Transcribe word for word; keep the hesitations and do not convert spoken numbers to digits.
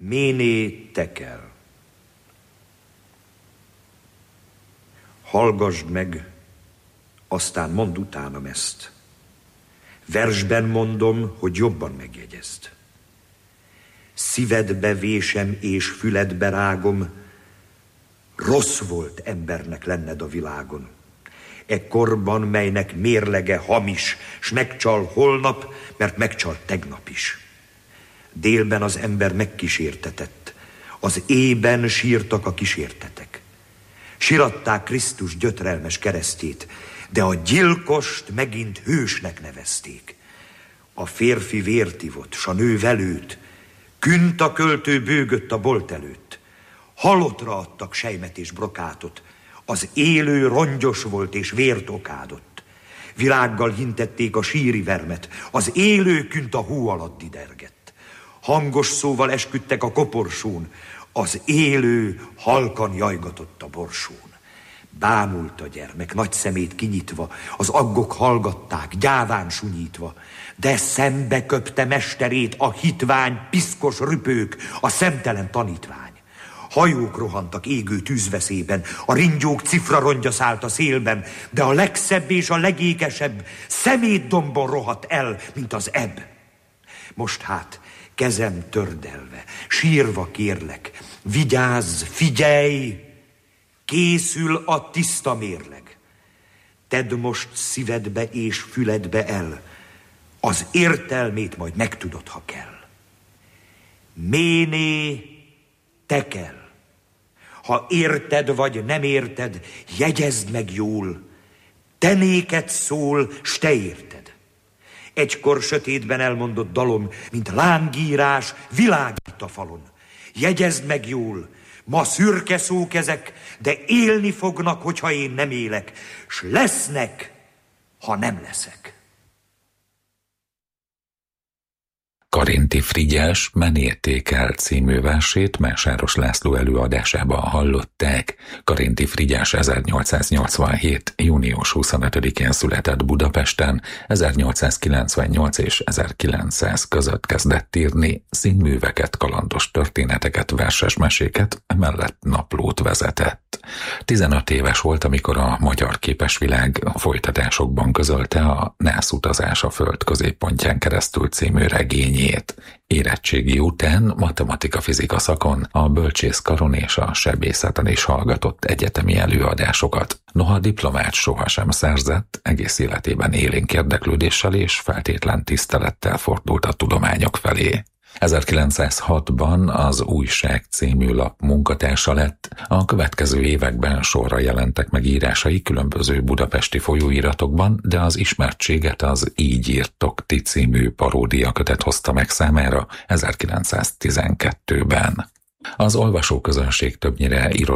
Méné tekel. Hallgasd meg, aztán mondd utánam ezt. Versben mondom, hogy jobban megjegyezd. Szívedbe vésem és füledbe rágom, rossz volt embernek lenned a világon. E korban, melynek mérlege hamis, s megcsal holnap, mert megcsal tegnap is. Délben az ember megkísértetett, az éjben sírtak a kísértetek. Siratták Krisztus gyötrelmes keresztjét, de a gyilkost megint hősnek nevezték. A férfi vért ivott, s a nő velőt, künt a költő bőgött a bolt előtt. Halottra adtak sejmet és brokátot, az élő rongyos volt és vért okádott. Virággal hintették a síri vermet, az élő künt a hó alatt didergett. Hangos szóval esküdtek a koporsón, az élő halkan jajgatott a borsón. Bámult a gyermek, nagy szemét kinyitva, az aggok hallgatták, gyáván sunyítva, de szembe köpte mesterét a hitvány, piszkos rüpők, a szemtelen tanítvány. Hajók rohantak égő tűzveszélyben, a ringyók cifra rongya szállt a szélben, de a legszebb és a legékesebb szemétdombon rohadt el, mint az ebb. Most hát, kezem tördelve, sírva kérlek, vigyázz, figyelj, készül a tiszta mérleg. Tedd most szívedbe és füledbe el, az értelmét majd megtudod, ha kell. Méné tekel. Ha érted vagy nem érted, jegyezd meg jól, te néked szól, s te érted. Egykor sötétben elmondott dalom, mint lángírás, világít a falon. Jegyezd meg jól, ma szürke szók ezek, de élni fognak, hogyha én nem élek, s lesznek, ha nem leszek. Karinthy Frigyes Mené tekel című versét Mésáros László előadásában hallották. Karinthy Frigyes ezernyolcszáznyolcvanhét. június huszonötödikén született Budapesten, ezernyolcszázkilencvennyolc és ezerkilencszáz között kezdett írni, színműveket, kalandos történeteket, verses meséket, emellett naplót vezetett. tizenöt éves volt, amikor a Magyar Képesvilág folytatásokban közölte a Nász utazás a Föld középpontján keresztül című regényét. Érettségi után matematika-fizika szakon, a bölcsészkaron és a sebészeten is hallgatott egyetemi előadásokat. Noha diplomát sohasem szerzett, egész életében élénk érdeklődéssel és feltétlen tisztelettel fordult a tudományok felé. ezerkilencszázhatban az Újság című lap munkatársa lett, a következő években sorra jelentek meg írásai különböző budapesti folyóiratokban, de az ismertséget az Így írtok ti című paródiakötet hozta meg számára ezerkilencszáztizenkettőben. Az olvasóközönség többnyire